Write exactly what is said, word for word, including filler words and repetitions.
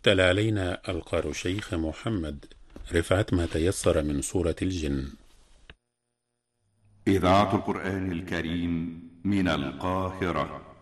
تلا علينا القار شيخ محمد رفعت ما تيسر من سورة الجن. إذاعة القرآن الكريم من القاهرة.